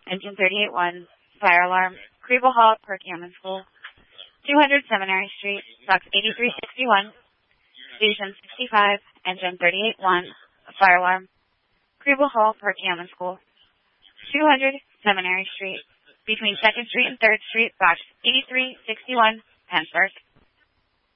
Engine 38-1, fire alarm, Krieble Hall, Perkiomen School, 200 Seminary Street, box 8361, station 65, engine 38-1, fire alarm, Krieble Hall, Perkiomen School, 200 Seminary Street, between 2nd Street and 3rd Street, box 8361, Pennsburg.